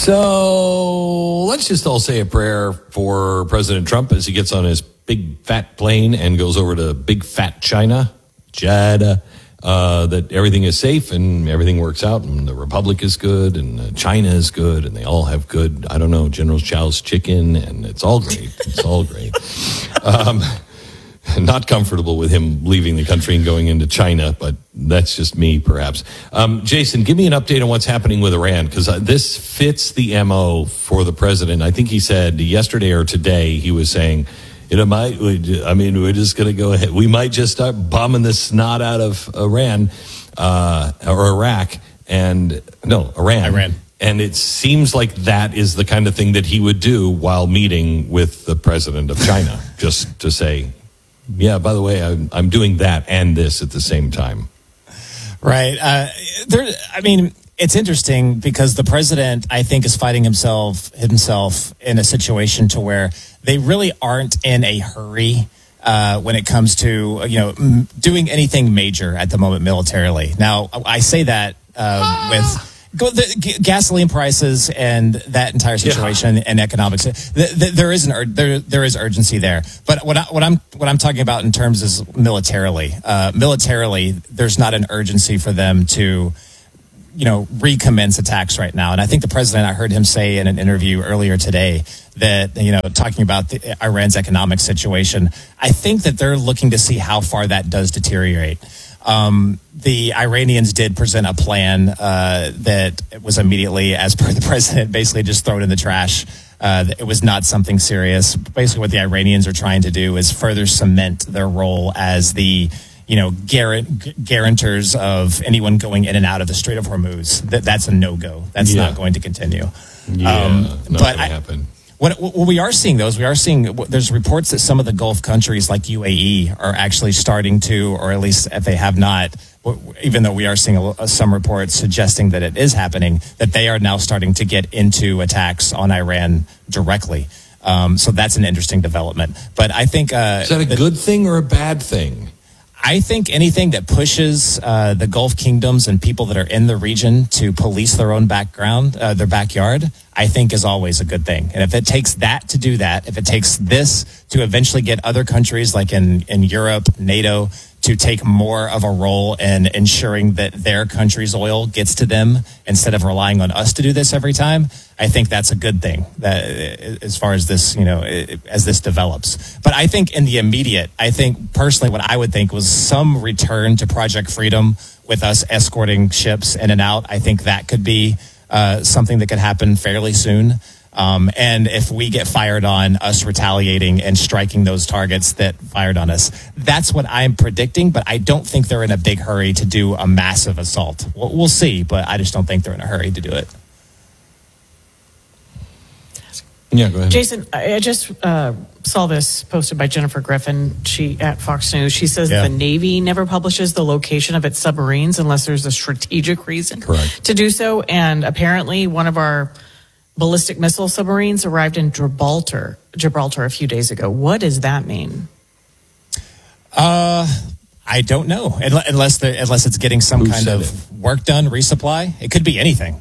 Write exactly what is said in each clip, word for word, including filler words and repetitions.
So let's just all say a prayer for President Trump as he gets on his big fat plane and goes over to big fat China, Jeddah, uh, that everything is safe and everything works out and the Republic is good and uh, China is good and they all have good, I don't know, General Chow's chicken and it's all great. It's all great. Um, Not comfortable with him leaving the country and going into China, but that's just me, perhaps. Um, Jason, give me an update on what's happening with Iran, because uh, this fits the M O for the president. I think he said yesterday or today, he was saying, you know, might, I mean, we're just going to go ahead. We might just start bombing the snot out of Iran uh, or Iraq and, no, Iran. Iran. And it seems like that is the kind of thing that he would do while meeting with the president of China, just to say, yeah, by the way, I'm, I'm doing that and this at the same time. Right. Uh, there. I mean, it's interesting because the president, I think, is fighting himself himself in a situation to where they really aren't in a hurry uh, when it comes to, you know, m- doing anything major at the moment militarily. Now, I say that uh, with... Go the g- gasoline prices and that entire situation yeah. and economics. The, the, there is an ur- there there is urgency there. But what I, what I'm what I'm talking about in terms is militarily. Uh, militarily, there's not an urgency for them to, you know, recommence attacks right now. And I think the president, I heard him say in an interview earlier today that, you know, talking about the, Iran's economic situation. I think that they're looking to see how far that does deteriorate. Um, the Iranians did present a plan uh, that was immediately, as per the president, basically just thrown in the trash. Uh, it was not something serious. Basically, what the Iranians are trying to do is further cement their role as the, you know, guarant- guarantors of anyone going in and out of the Strait of Hormuz. That that's a no-go. That's yeah. not going to continue. Yeah, um, not but going to I, happen. What, what we are seeing, though, is we are seeing there's reports that some of the Gulf countries like U A E are actually starting to, or at least if they have not, even though we are seeing a, some reports suggesting that it is happening, that they are now starting to get into attacks on Iran directly. Um, so that's an interesting development. But I think... Uh, is that a the, good thing or a bad thing? I think anything that pushes uh, the Gulf kingdoms and people that are in the region to police their own background, uh, their backyard, I think is always a good thing. And if it takes that to do that, if it takes this to eventually get other countries like in, in Europe, NATO, to take more of a role in ensuring that their country's oil gets to them instead of relying on us to do this every time, I think that's a good thing that as far as this, you know, as this develops. But I think in the immediate, I think personally what I would think was some return to Project Freedom with us escorting ships in and out. I think that could be uh, something that could happen fairly soon. Um, and if we get fired on, us retaliating and striking those targets that fired on us, that's what I'm predicting. But I don't think they're in a big hurry to do a massive assault. We'll, we'll see, but I just don't think they're in a hurry to do it. Yeah, go ahead. Jason, I just uh, saw this posted by Jennifer Griffin she at Fox News. She says yeah. the Navy never publishes the location of its submarines unless there's a strategic reason Correct. to do so. And apparently one of our ballistic missile submarines arrived in Gibraltar, Gibraltar a few days ago. What does that mean? Uh, I don't know. Unless the, unless it's getting some Who kind said of it? work done, resupply. It could be anything.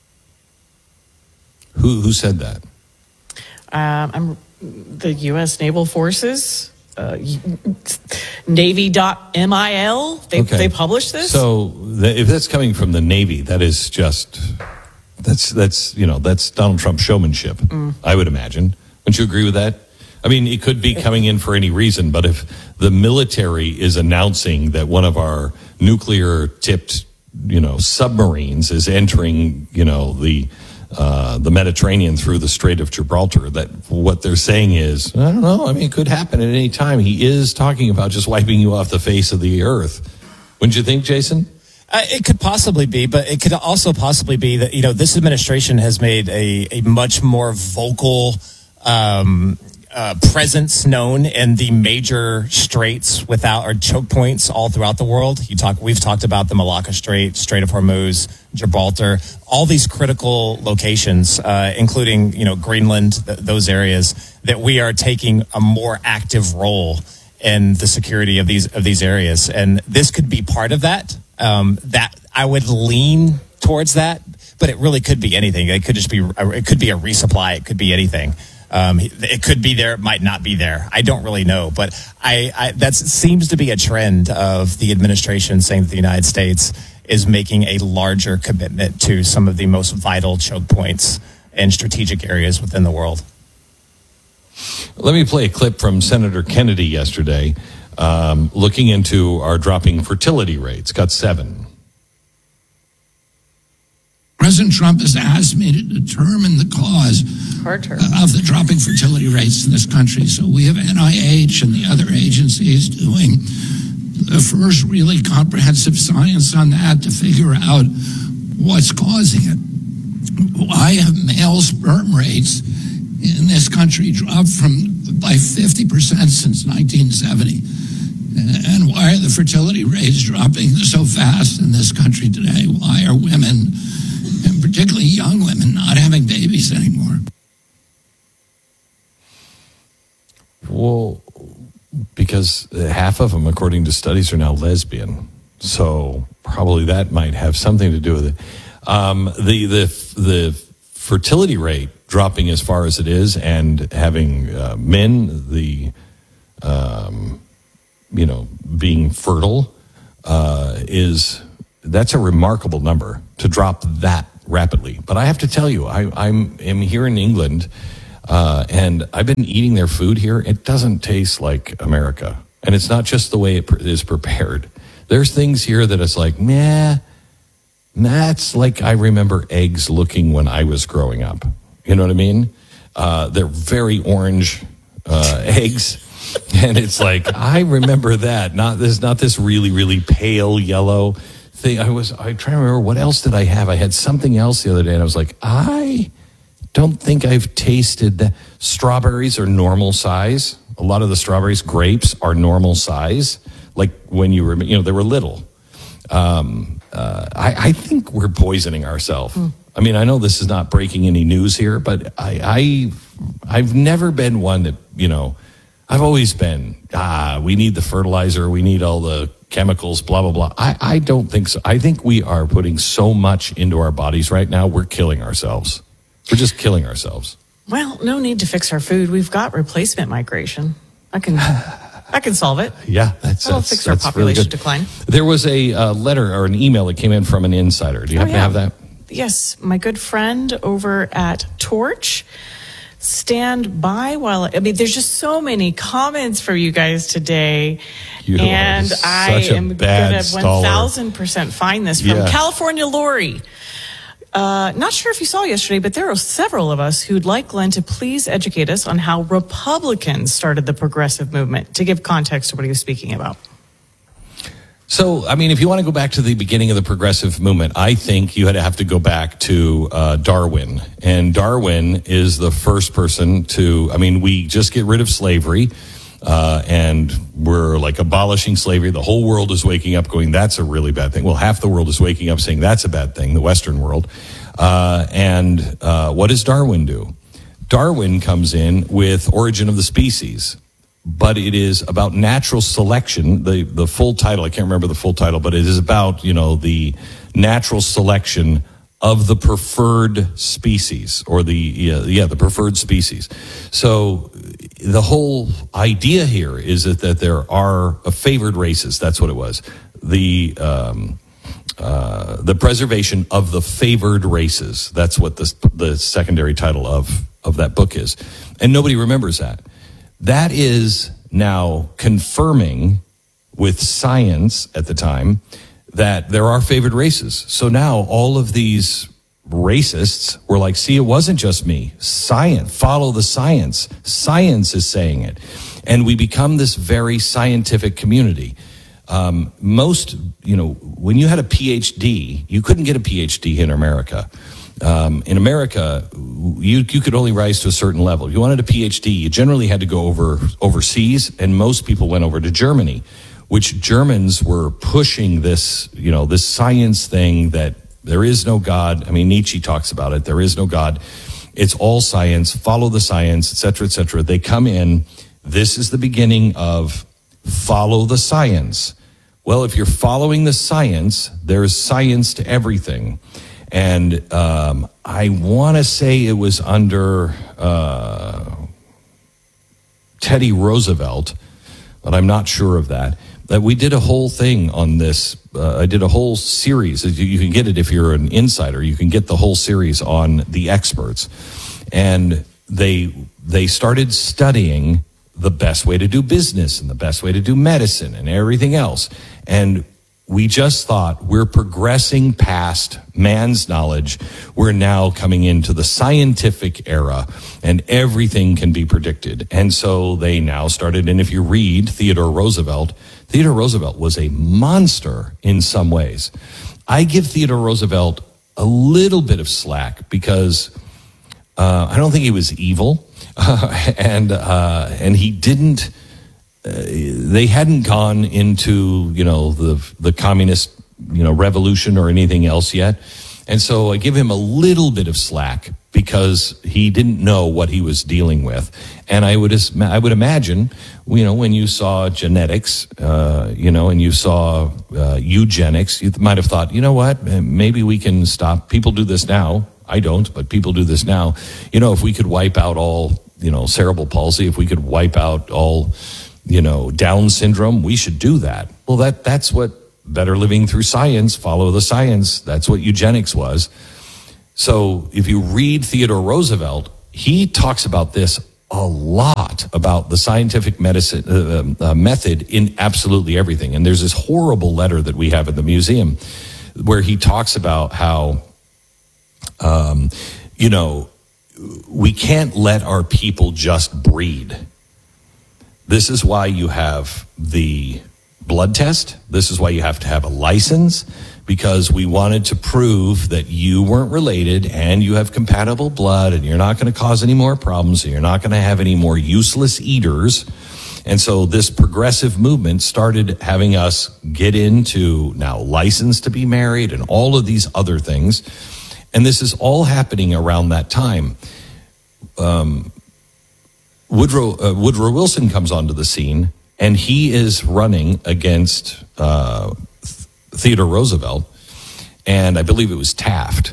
Who who said that? Um, I'm the U S Naval Forces, uh, Navy dot mil. They Okay. they published this. So the, if that's coming from the Navy, that is just that's that's you know that's Donald Trump showmanship. Mm. I would imagine. Wouldn't you agree with that? I mean, it could be coming in for any reason, but if the military is announcing that one of our nuclear tipped, you know, submarines is entering, you know, the Uh, the Mediterranean through the Strait of Gibraltar, that what they're saying is, I don't know, I mean, it could happen at any time. He is talking about just wiping you off the face of the earth. Wouldn't you think, Jason? Uh, it could possibly be, but it could also possibly be that, you know, this administration has made a, a much more vocal um, uh, presence known in the major straits without or choke points all throughout the world. You talk, we've talked about the Malacca Strait, Strait of Hormuz, Gibraltar, all these critical locations, uh, including, you know, Greenland, th- those areas, that we are taking a more active role in the security of these of these areas. And this could be part of that. Um, that I would lean towards that. but it really could be anything. It could just be, it could be a resupply. It could be anything. Um, it could be there. It might not be there. I don't really know, but I, I that seems to be a trend of the administration saying that the United States is making a larger commitment to some of the most vital choke points and strategic areas within the world. Let me play a clip from Senator Kennedy yesterday, um, looking into our dropping fertility rates. Got seven. President Trump has asked me to determine the cause of the dropping fertility rates in this country. So we have N I H and the other agencies doing the first really comprehensive science on that to figure out what's causing it. Why have male sperm rates in this country dropped from by fifty percent since nineteen seventy? And why are the fertility rates dropping so fast in this country today? Why are women, and particularly young women, not having babies anymore? Well, because half of them, according to studies, are now lesbian. So probably that might have something to do with it. Um, the the the fertility rate dropping as far as it is, and having uh, men the um, you know being fertile uh, is that's a remarkable number to drop that rapidly. But I have to tell you, I, I'm am here in England. Uh, and I've been eating their food here. It doesn't taste like America. And it's not just the way it pre- is prepared. There's things here that it's like, meh, that's like I remember eggs looking when I was growing up. You know what I mean? Uh, they're very orange uh, eggs. And it's like, I remember that. Not this, not this really, really pale yellow thing. I was, I try to remember, what else did I have? I had something else the other day, and I was like, I... don't think I've tasted that. Strawberries are normal size. A lot of the strawberries, grapes are normal size. Like when you were, you know, they were little. Um, uh, I, I think we're poisoning ourselves. Mm. I mean, I know this is not breaking any news here, but I, I, I've never been one that, you know, I've always been, ah, we need the fertilizer, we need all the chemicals, blah, blah, blah. I, I don't think so. I think we are putting so much into our bodies right now, we're killing ourselves. We're just killing ourselves. Well, no need to fix our food. We've got replacement migration. I can, I can solve it. Yeah, that's That'll that's, fix that's our population really good. decline. There was a uh, letter or an email that came in from an insider. Do you Oh, happen yeah. to have that? Yes, my good friend over at Torch. Stand by while I mean, there's just so many comments for you guys today, You and are I such a am bad going to staller. one thousand percent find this from Yeah. California Lori. Uh, not sure if you saw yesterday, but there are several of us who'd like Glenn to please educate us on how Republicans started the progressive movement, to give context to what he was speaking about. So, I mean, if you want to go back to the beginning of the progressive movement, I think you had to have to go back to uh, Darwin. And Darwin is the first person to, I mean, we just get rid of slavery. Uh, and we're like abolishing slavery. The whole world is waking up going, that's a really bad thing. Well, half the world is waking up saying that's a bad thing, the Western world. Uh, and uh, what does Darwin do? Darwin comes in with Origin of the Species, but it is about natural selection. The, the full title, I can't remember the full title, but it is about, you know, the natural selection of the preferred species, or the, yeah, yeah the preferred species. So the whole idea here is that, that there are uh, favored races. That's what it was. The um, uh, the preservation of the favored races. That's what the the secondary title of of that book is. And nobody remembers that. That is now confirming with science at the time that there are favored races. So now all of these racists were like, see, it wasn't just me. Science, follow the science. Science is saying it. And we become this very scientific community. Um, most, you know, when you had a P H D, you couldn't get a P H D in America. Um, in America, you you could only rise to a certain level. If you wanted a P H D, you generally had to go over overseas, and most people went over to Germany, which Germans were pushing this, you know, this science thing that there is no God. I mean, Nietzsche talks about it. There is no God. It's all science. Follow the science, et cetera, et cetera. They come in. This is the beginning of follow the science. Well, if you're following the science, there's science to everything. And um, I want to say it was under uh, Teddy Roosevelt, but I'm not sure of that. That we did a whole thing on this. Uh, I did a whole series. You, you can get it if you're an insider. You can get the whole series on the experts. And they they started studying the best way to do business and the best way to do medicine and everything else. And we just thought we're progressing past man's knowledge. We're now coming into the scientific era and everything can be predicted. And so they now started, and if you read Theodore Roosevelt, Theodore Roosevelt was a monster in some ways. I give Theodore Roosevelt a little bit of slack because uh, I don't think he was evil, uh, and uh, and he didn't. Uh, they hadn't gone into, you know, the the communist, you know, revolution or anything else yet. And so I give him a little bit of slack because he didn't know what he was dealing with. And I would I would imagine, you know, when you saw genetics, uh, you know, and you saw uh, eugenics, you might have thought, you know what, maybe we can stop. People do this now. I don't, but people do this now. You know, if we could wipe out all, you know, cerebral palsy, if we could wipe out all, you know, Down syndrome, we should do that. Well, that that's what better living through science, follow the science. That's what eugenics was. So if you read Theodore Roosevelt, he talks about this a lot, about the scientific medicine uh, uh, method in absolutely everything. And there's this horrible letter that we have at the museum where he talks about how, um, you know, we can't let our people just breed. This is why you have the blood test. This is why you have to have a license, because we wanted to prove that you weren't related and you have compatible blood and you're not going to cause any more problems and you're not going to have any more useless eaters. And so this progressive movement started having us get into now license to be married and all of these other things. And this is all happening around that time. Um, Woodrow uh, Woodrow Wilson comes onto the scene, and he is running against uh, Theodore Roosevelt, and I believe it was Taft.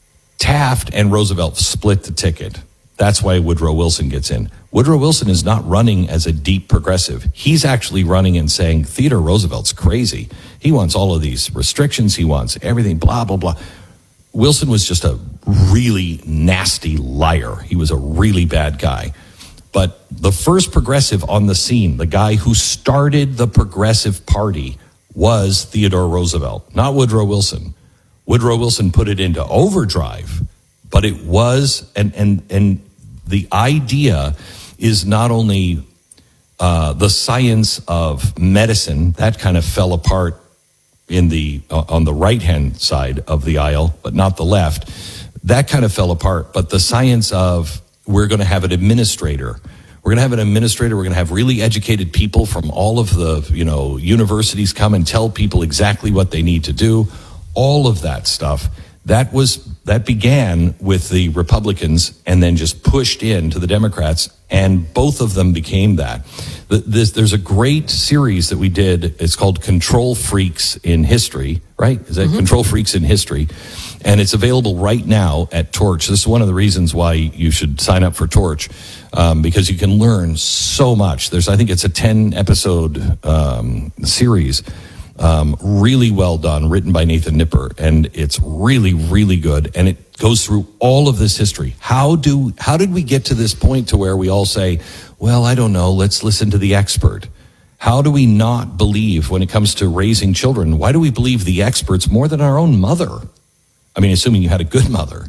Taft and Roosevelt split the ticket. That's why Woodrow Wilson gets in. Woodrow Wilson is not running as a deep progressive. He's actually running and saying, Theodore Roosevelt's crazy. He wants all of these restrictions. He wants everything, blah, blah, blah. Wilson was just a really nasty liar. He was a really bad guy. But the first progressive on the scene, the guy who started the Progressive Party, was Theodore Roosevelt, not Woodrow Wilson. Woodrow Wilson put it into overdrive, but it was, and and and the idea is not only uh, the science of medicine, that kind of fell apart in the uh, on the right-hand side of the aisle, but not the left. That kind of fell apart, but the science of we're going to have an administrator. We're going to have an administrator. We're going to have really educated people from all of the, you know, universities come and tell people exactly what they need to do. All of that stuff. That was, that began with the Republicans and then just pushed into the Democrats, and both of them became that. This, there's a great series that we did. It's called Control Freaks in History, right? Is that mm-hmm. Control Freaks in History? And it's available right now at Torch. This is one of the reasons why you should sign up for Torch, um, because you can learn so much. There's, I think it's a ten episode um, series, um, really well done, written by Nathan Nipper, and it's really, really good. And it goes through all of this history. How do how did we get to this point to where we all say, well, I don't know, let's listen to the expert? How do we not believe when it comes to raising children? Why do we believe the experts more than our own mother? I mean, assuming you had a good mother.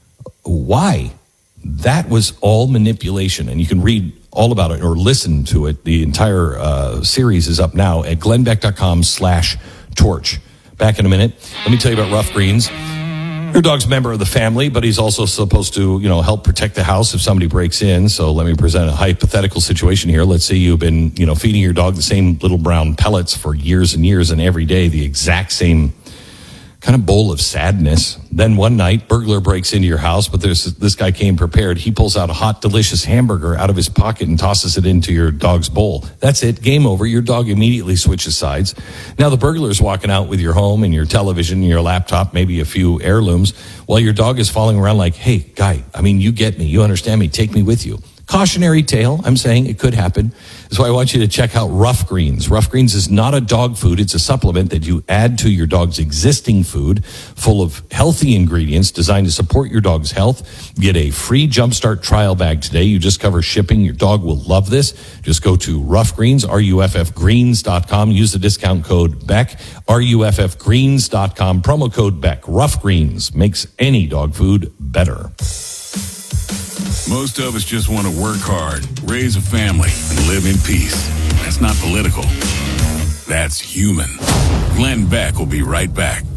Why? That was all manipulation, and you can read all about it or listen to it. The entire uh, series is up now at glennbeck.com slash torch. Back in a minute. Let me tell you about Rough Greens. Your dog's a member of the family, but he's also supposed to, you know, help protect the house if somebody breaks in. So let me present a hypothetical situation here. Let's say you've been, you know, feeding your dog the same little brown pellets for years and years, and every day the exact same kind of bowl of sadness. Then one night, burglar breaks into your house, but there's this guy came prepared. He pulls out a hot, delicious hamburger out of his pocket and tosses it into your dog's bowl. That's it. Game over. Your dog immediately switches sides. Now the burglar's walking out with your home and your television and your laptop, maybe a few heirlooms, while your dog is following around like, hey, guy, I mean, you get me. You understand me. Take me with you. Cautionary tale. I'm saying it could happen. That's why I want you to check out Rough Greens. Rough Greens is not a dog food. It's a supplement that you add to your dog's existing food, full of healthy ingredients designed to support your dog's health. Get a free Jumpstart trial bag today. You just cover shipping. Your dog will love this. Just go to Rough Greens, R U F F greens dot com. Use the discount code Beck, R U F F greens dot com. Promo code Beck. Rough Greens makes any dog food better. Most of us just want to work hard, raise a family, and live in peace. That's not political. That's human. Glenn Beck will be right back.